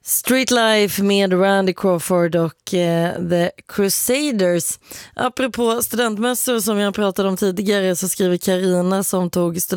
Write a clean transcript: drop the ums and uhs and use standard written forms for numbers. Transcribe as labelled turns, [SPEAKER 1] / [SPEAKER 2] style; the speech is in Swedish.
[SPEAKER 1] Street Life med Randy Crawford och The Crusaders. Apropå studentmässor som jag pratade om tidigare så skriver Karina som tog